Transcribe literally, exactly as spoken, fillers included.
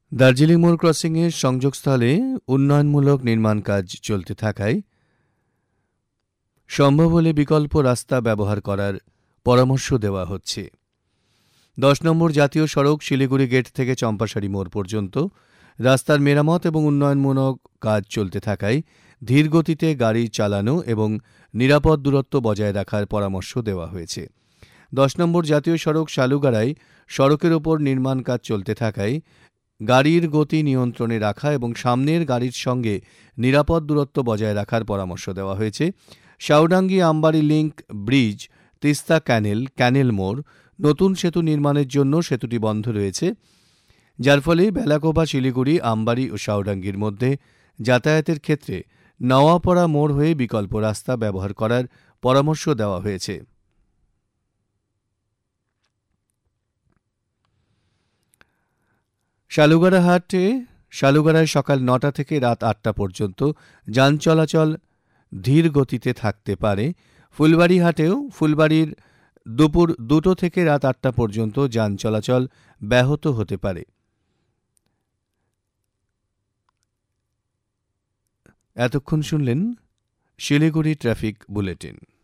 দার্জিলিং মোড় ক্রসিংয়ের সংযোগস্থলে উন্নয়নমূলক নির্মাণ কাজ চলতে থাকায় সম্ভব হলে বিকল্প রাস্তা ব্যবহার করার পরামর্শ দেওয়া হচ্ছে। দশ নম্বর জাতীয় সড়ক শিলিগুড়ি গেট থেকে চম্পাশাড়ি মোড় পর্যন্ত রাস্তার মেরামত এবং উন্নয়নমূলক কাজ চলতে থাকায় ধীর গতিতে গাড়ি চালানো এবং নিরাপদ দূরত্ব বজায় রাখার পরামর্শ দেওয়া হয়েছে। দশ নম্বর জাতীয় সড়ক শালুগাড়ায় সড়কের ওপর নির্মাণ কাজ চলতে থাকায় গাড়ির গতি নিয়ন্ত্রণে রাখা এবং সামনের গাড়ির সঙ্গে নিরাপদ দূরত্ব বজায় রাখার পরামর্শ দেওয়া হয়েছে। শাওডাঙ্গি আমবাড়ি লিংক ব্রিজ, তিস্তা ক্যানেল, ক্যানেল মোড় নতুন সেতু নির্মাণের জন্য সেতুটি বন্ধ রয়েছে, যার ফলে বেলাকোবা, শিলিগুড়ি, আমবাড়ি ও শাওডাঙ্গির মধ্যে যাতায়াতের ক্ষেত্রে নওয়াপাড়া মোড় হয়ে বিকল্প রাস্তা ব্যবহার করার পরামর্শ দেওয়া হয়েছে। শালুগাড়া হাটে শালুগাড়ায় সকাল নটা থেকে রাত আটটা পর্যন্ত যান চলাচল ধীর গতিতে থাকতে পারে। ফুলবাড়ি হাটেও ফুলবাড়ির দুপুর দুটো থেকে রাত আটটা পর্যন্ত যান চলাচল ব্যাহত হতে পারে। এতক্ষণ শুনলেন শিলিগুড়ি ট্রাফিক বুলেটিন।